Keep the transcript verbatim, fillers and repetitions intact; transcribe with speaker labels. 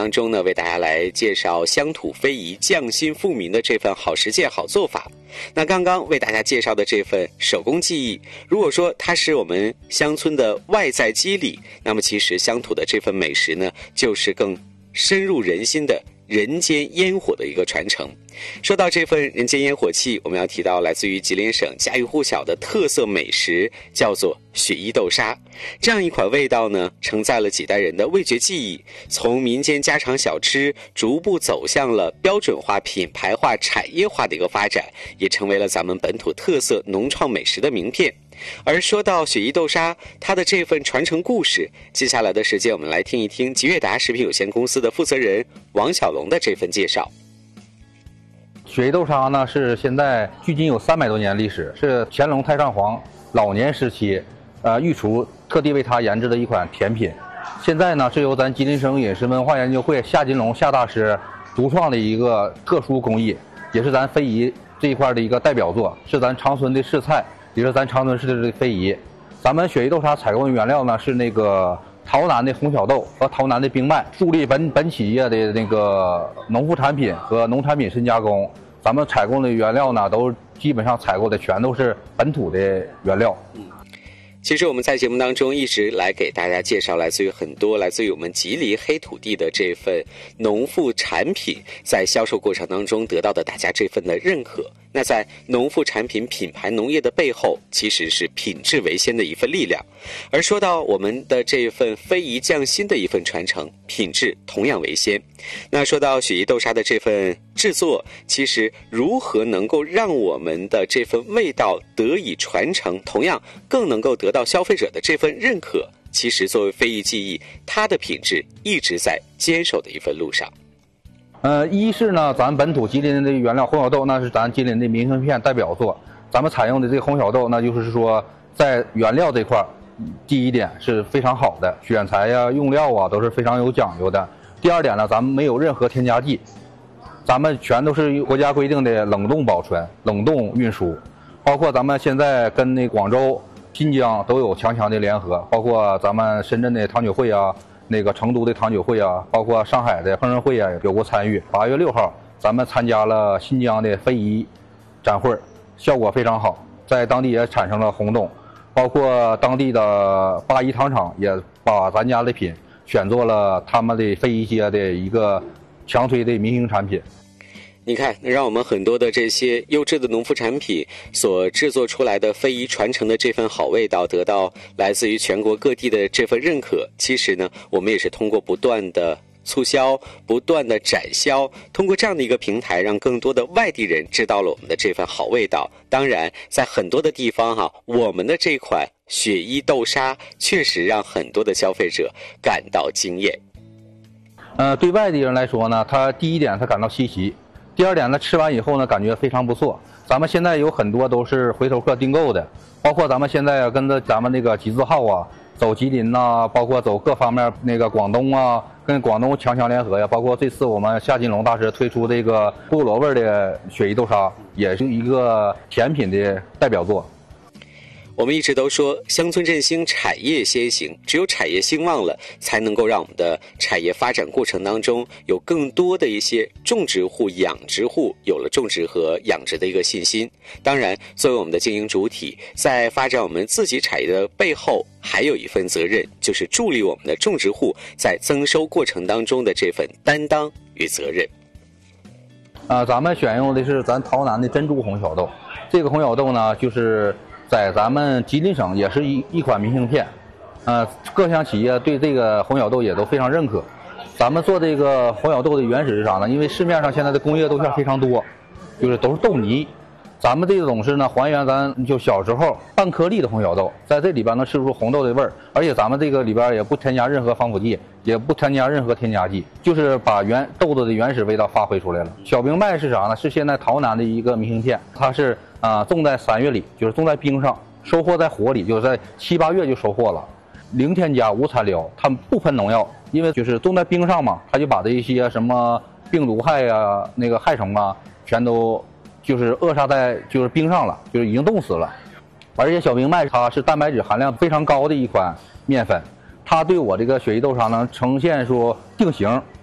Speaker 1: 当中呢，为大家来介绍乡土非遗匠心富民的这份好实践好做法。那刚刚为大家介绍的这份手工技艺，如果说它是我们乡村的外在肌理，那么其实乡土的这份美食呢，就是更深入人心的人间烟火的一个传承。说到这份人间烟火气，我们要提到来自于吉林省家喻户晓的特色美食，叫做雪衣豆沙。这样一款味道呢，承载了几代人的味觉记忆，从民间家常小吃逐步走向了标准化、品牌化、产业化的一个发展，也成为了咱们本土特色农创美食的名片。而说到雪衣豆沙，它的这份传承故事，接下来的时间我们来听一听吉悦达食品有限公司的负责人王小龙的这份介绍。
Speaker 2: 雪衣豆沙呢，是现在距今有三百多年历史，是乾隆太上皇老年时期，呃，御厨特地为它研制的一款甜品。现在呢，是由咱吉林省饮食文化研究会夏金龙夏大师独创的一个特殊工艺，也是咱非遗这一块的一个代表作，是咱长春的市菜，也是咱长春市的非遗。咱们雪衣豆沙采购的原料呢，是那个洮南的红小豆和洮南的冰麦，助力本本企业的那个农副产品和农产品深加工。咱们采购的原料呢，都基本上采购的全都是本土的原料。
Speaker 1: 嗯，其实我们在节目当中一直来给大家介绍来自于很多来自于我们吉林黑土地的这份农副产品，在销售过程当中得到的大家这份的认可。那在农副产品品牌农业的背后，其实是品质为先的一份力量。而说到我们的这份非遗匠心的一份传承，品质同样为先。那说到雪衣豆沙的这份制作，其实如何能够让我们的这份味道得以传承，同样更能够得到消费者的这份认可，其实作为非遗技艺，它的品质一直在坚守的一份路上。
Speaker 2: 呃，一是呢，咱本土吉林的原料红小豆，那是咱吉林的明信片代表作。咱们采用的这个红小豆，那就是说在原料这块，第一点是非常好的，选材呀、用料啊都是非常有讲究的。第二点呢，咱们没有任何添加剂，咱们全都是国家规定的冷冻保存、冷冻运输，包括咱们现在跟那广州、新疆都有强强的联合，包括咱们深圳的糖酒会啊。那个成都的糖酒会啊，包括上海的烹饪会啊，有过参与。八月六号，咱们参加了新疆的非遗展会，效果非常好，在当地也产生了轰动。包括当地的八一糖厂也把咱家的品选做了他们的非遗界的一个强推的明星产品。
Speaker 1: 你看，让我们很多的这些优质的农副产品所制作出来的非遗传承的这份好味道，得到来自于全国各地的这份认可。其实呢，我们也是通过不断的促销、不断的展销，通过这样的一个平台，让更多的外地人知道了我们的这份好味道。当然，在很多的地方哈、啊，我们的这款雪衣豆沙确实让很多的消费者感到惊艳。
Speaker 2: 呃，对外地人来说呢，他第一点他感到稀奇。第二点呢，吃完以后呢，感觉非常不错。咱们现在有很多都是回头客订购的，包括咱们现在跟着咱们那个集字号啊，走吉林呐、啊，包括走各方面那个广东啊，跟广东强强联合呀。包括这次我们夏金龙大师推出这个菠萝味的雪衣豆沙，也是一个甜品的代表作。
Speaker 1: 我们一直都说乡村振兴，产业先行，只有产业兴旺了，才能够让我们的产业发展过程当中有更多的一些种植户、养殖户有了种植和养殖的一个信心。当然，作为我们的经营主体，在发展我们自己产业的背后，还有一份责任，就是助力我们的种植户在增收过程当中的这份担当与责任。
Speaker 2: 呃，咱们选用的是咱洮南的珍珠红小豆，这个红小豆呢，就是在咱们吉林省也是一一款明信片，呃，各项企业对这个红小豆也都非常认可。咱们做这个红小豆的原始是啥呢？因为市面上现在的工业豆片非常多，就是都是豆泥。咱们这种是呢，还原咱就小时候半颗粒的红小豆，在这里边能吃出红豆的味儿，而且咱们这个里边也不添加任何防腐剂，也不添加任何添加剂，就是把原豆子的原始味道发挥出来了。小冰麦是啥呢？是现在洮南的一个明信片，它是啊、呃、种在三月里，就是种在冰上，收获在火里，就是在七八月就收获了，零添加无残留，它不喷农药，因为就是种在冰上嘛，它就把这一些什么病毒害呀、那个害虫啊，全都就是扼杀在就是冰上了，就是已经冻死了。而且小冰麦它是蛋白质含量非常高的一款面粉，它对我这个雪衣豆沙能呈现出定型，